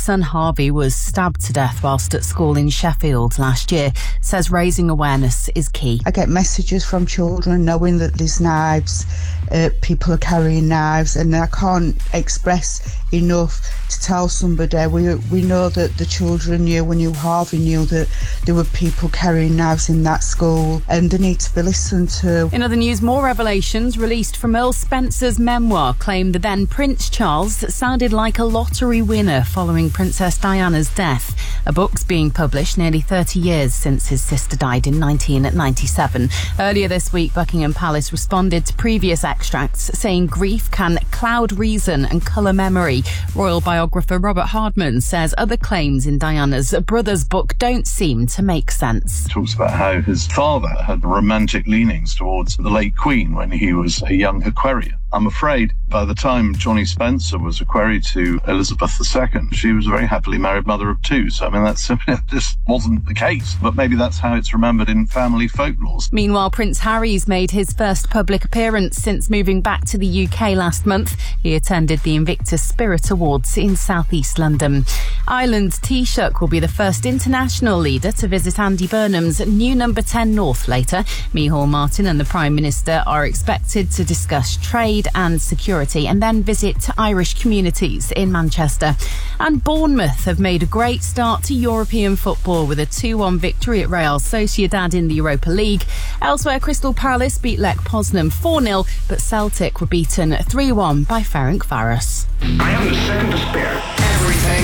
son Harvey was stabbed to death whilst at school in Sheffield last year, says raising awareness is key. I get messages from children knowing that there's knives, people are carrying knives, and I can't express enough to tell somebody. We know that the children knew, we knew Harvey knew that there were people carrying knives in that school, and they need to be listened to. In other news, more revelations released from Earl Spencer's memoir claim the then Prince Charles sounded like a lottery winner following Princess Diana's death. A book's being published nearly 30 years since his sister died in 1997. Earlier this week, Buckingham Palace responded to previous extracts saying grief can cloud reason and colour memory. Royal biographer Robert Hardman says other claims in Diana's brother's book don't seem to make sense. He talks about how his father had romantic leanings towards the late Queen when he was a young equerry. I'm afraid by the time Johnny Spencer was equerry to Elizabeth II, she was a very happily married mother of two. So, I mean, that just wasn't the case. But maybe that's how it's remembered in family folklore. Meanwhile, Prince Harry's made his first public appearance since moving back to the UK last month. He attended the Invictus Spirit Awards in South East London. Ireland Taoiseach will be the first international leader to visit Andy Burnham's new number 10 North later. Micheál Martin and the Prime Minister are expected to discuss trade and security and then visit Irish communities in Manchester. And Bournemouth have made a great start to European football with a 2-1 victory at Real Sociedad in the Europa League. Elsewhere, Crystal Palace beat Lech Poznan 4-0, but Celtic were beaten 3-1 by Ferencváros. I am the second to spare. Everything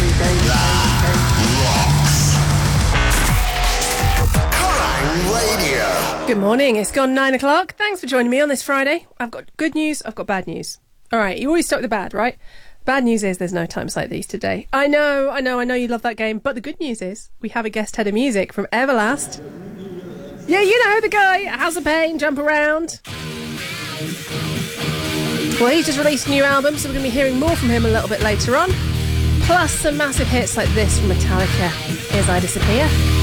that rocks. Kerrang! Radio. Good morning, it's gone 9 o'clock. Thanks for joining me on this Friday. I've got good news, I've got bad news. All right, you always start with the bad, right? Bad news is there's no times like these today. I know you love that game, but the good news is we have a guest head of music from Everlast. Yeah, you know, the guy, House of Pain, Jump Around. Well, he's just released a new album, so we're going to be hearing more from him a little bit later on. Plus some massive hits like this from Metallica, As I Disappear.